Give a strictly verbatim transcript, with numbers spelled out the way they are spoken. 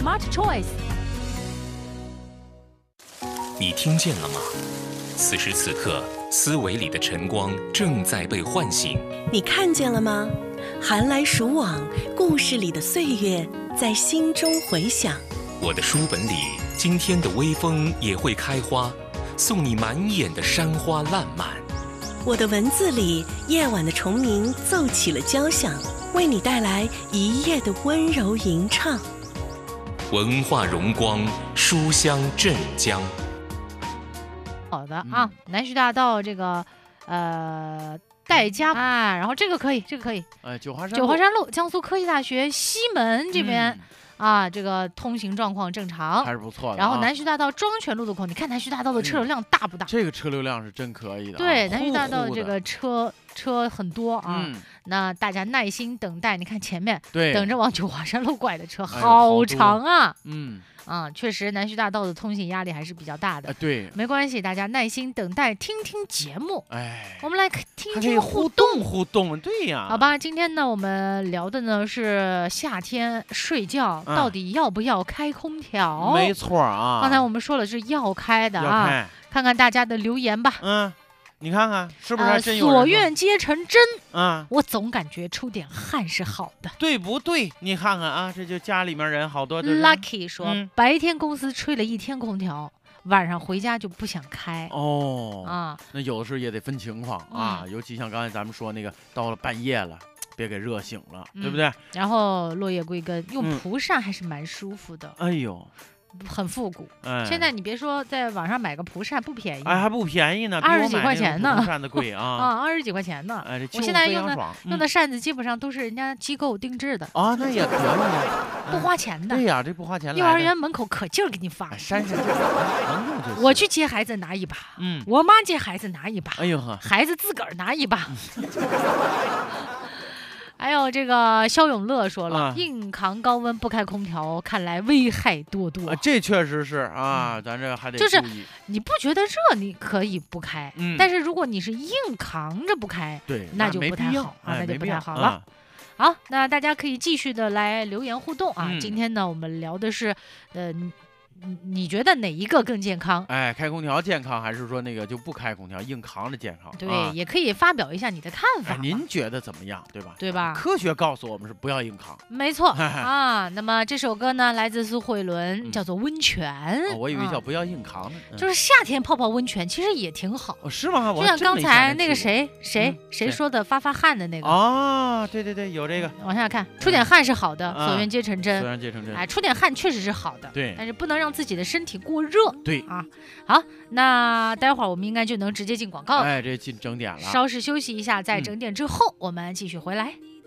Smart Choice。 你听见了吗？此时此刻，思维里的晨光正在被唤醒。 你看见了吗？寒来暑往，故事里的岁月在心中回响。 我的书本里，今天的微风也会开花，送你满眼的山花烂漫。 我的文字里，夜晚的虫鸣奏起了交响，为你带来一夜的温柔吟唱。 文化荣光，书香镇江。 好的啊，南徐大道这个呃戴家啊，然后这个可以，这个可以。 哎，九华山九华山路，江苏科技大学西门这边。 嗯啊，这个通行状况正常， 还是不错的、啊。 然后南徐大道庄泉路的口，你看南徐大道的车流量大不大？ 嗯、这个车流量是真可以的、啊。 对，南徐大道呼呼这个车车很多啊、嗯，那大家耐心等待。你看前面， 对， 等着往九华山路拐的车、 哎、 好长啊。 嗯。 啊、嗯，确实，南徐大道的通行压力还是比较大的。 呃、对， 没关系，大家耐心等待，听听节目。 哎， 我们来听听互动互动，对呀。 好吧，今天呢，我们聊的呢是夏天睡觉、嗯、到底要不要开空调？ 没错啊。 刚才我们说了是要开的啊， 开看看大家的留言吧。 嗯。你看看是不是还真有人、 呃、所愿皆成真？ 嗯， 我总感觉出点汗是好的， 对不对？你看看啊，这就家里面人好多、就是。 Lucky 说、 嗯， 白天公司吹了一天空调，晚上回家就不想开。 哦， 啊， 那有的时候也得分情况啊、嗯，尤其像刚才咱们说那个，到了半夜了，别给热醒了，嗯、对不对？ 然后落叶归根，用蒲扇还是蛮舒服的。 嗯、哎呦。 很复古、 哎， 现在你别说，在网上买个蒲扇不便宜， 哎，还不便宜呢， 二十几块钱呢， 蒲扇的贵啊， 啊，二十几块钱呢。 哎， 我现在用的、 嗯、 用的扇子基本上都是人家机构定制的啊，那也可以啊， 不花钱的。 对呀，这不花钱。 幼儿园门口可劲儿给你发， 哎、扇扇能用就行。 我去接孩子拿一把， 嗯， 我妈接孩子拿一把， 哎呦呵， 孩子自个儿拿一把。还有这个肖永乐说了、啊，硬扛高温不开空调，看来危害多多。 啊、这确实是啊、嗯，咱这还得注意。 就是你不觉得热，你可以不开、 嗯， 但是如果你是硬扛着不开， 对， 那就不太好啊，那就不太好了。啊、好，那大家可以继续的来留言互动啊。 嗯、 今天呢，我们聊的是，呃。你觉得哪一个更健康？ 哎，开空调健康，还是说那个就不开空调硬扛着健康？ 对、 啊， 也可以发表一下你的看法、 哎。您觉得怎么样？对吧？ 对吧？ 科学告诉我们是不要硬扛。 没错啊。那么这首歌呢，来自苏慧伦，嗯、叫做《温泉》 哦。我以为叫不要硬扛呢、 嗯。就是夏天泡泡温泉，其实也挺好。 哦，是吗？ 就像刚才那个谁谁、嗯、谁说的发发汗的那个。 啊，对对对，有这个。 往下看，出点汗是好的， 嗯、 所愿皆成真。 所愿皆成真。 哎，出点汗确实是好的。 对。 但是不能让自己的身体过热。 对啊，好，那待会儿我们应该就能直接进广告了。 哎，这进整点了。 稍事休息一下，在整点之后、嗯、我们继续回来。